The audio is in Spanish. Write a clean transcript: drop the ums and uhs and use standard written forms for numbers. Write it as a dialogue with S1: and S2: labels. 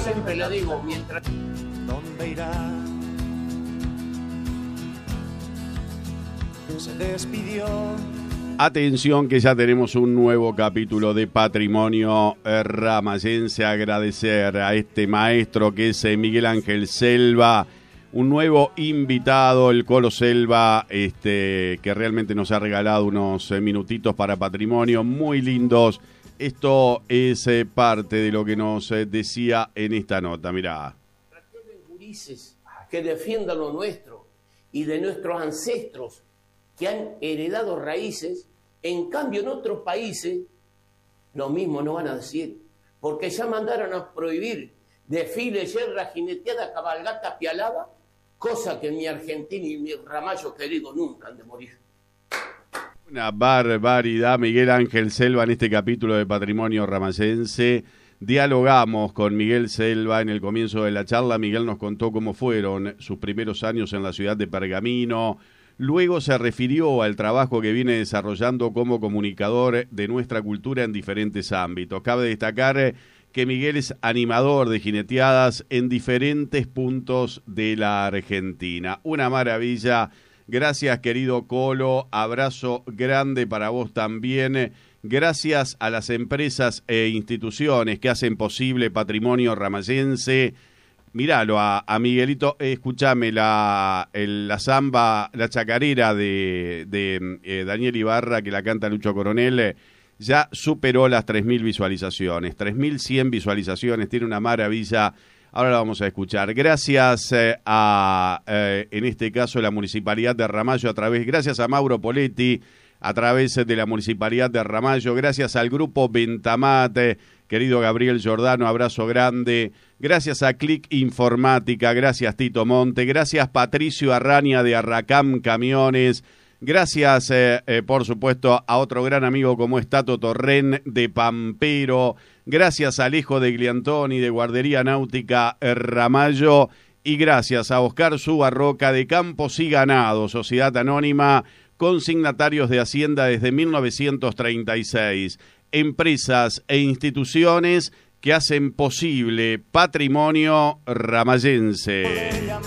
S1: siempre lo digo, mientras...
S2: ¿Dónde irá? Se despidió.
S3: Atención que ya tenemos un nuevo capítulo de Patrimonio Ramayense. Agradecer a este maestro que es Miguel Ángel Selva, un nuevo invitado, el Colo Selva, que realmente nos ha regalado unos minutitos para Patrimonio muy lindos. Esto es parte de lo que nos decía en esta nota, mirá.
S1: Gurises que defiendan lo nuestro y de nuestros ancestros que han heredado raíces, en cambio en otros países lo mismo no van a decir, porque ya mandaron a prohibir desfiles, yerra, jineteada, cabalgata, pialada, cosa que en mi Argentina y mi Ramallo querido nunca han de morir.
S3: Una barbaridad, Miguel Ángel Selva, en este capítulo de Patrimonio Ramayense. Dialogamos con Miguel Selva en el comienzo de la charla. Miguel nos contó cómo fueron sus primeros años en la ciudad de Pergamino. Luego se refirió al trabajo que viene desarrollando como comunicador de nuestra cultura en diferentes ámbitos. Cabe destacar que Miguel es animador de jineteadas en diferentes puntos de la Argentina. Una maravilla. Gracias, querido Colo. Abrazo grande para vos también. Gracias a las empresas e instituciones que hacen posible Patrimonio Ramayense. Míralo a Miguelito, escúchame la samba, la chacarera de Daniel Ibarra, que la canta Lucho Coronel, ya superó las 3.000 visualizaciones, 3.100 visualizaciones, tiene una maravilla. Ahora la vamos a escuchar. Gracias en este caso, la Municipalidad de Ramallo, gracias a Mauro Poletti, a través de la Municipalidad de Ramallo, gracias al Grupo Ventamat, querido Gabriel Giordano, abrazo grande. Gracias a Click Informática, gracias Tito Monte, gracias Patricio Arraña de Arracam Camiones, gracias por supuesto a otro gran amigo como es Tato Torren de Pampero, gracias a Alejo de Gliantoni de Guardería Náutica Ramallo y gracias a Oscar Subarroca de Campos y Ganado, Sociedad Anónima, consignatarios de Hacienda desde 1936, empresas e instituciones que hacen posible Patrimonio Ramayense.